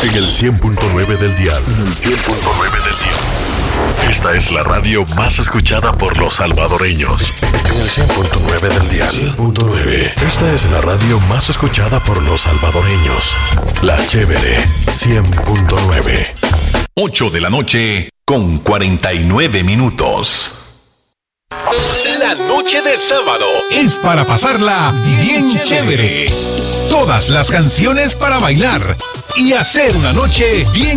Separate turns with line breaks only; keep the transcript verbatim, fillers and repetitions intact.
En el cien punto nueve del dial. En el cien punto nueve del dial. Esta es la radio más escuchada por los salvadoreños. En el cien punto nueve del dial. cien punto nueve. Esta es la radio más escuchada por los salvadoreños. La Chévere cien punto nueve.
ocho de la noche con cuarenta y nueve minutos.
La noche del sábado
es para pasarla bien, bien chévere. Todas las canciones para bailar y hacer una noche bien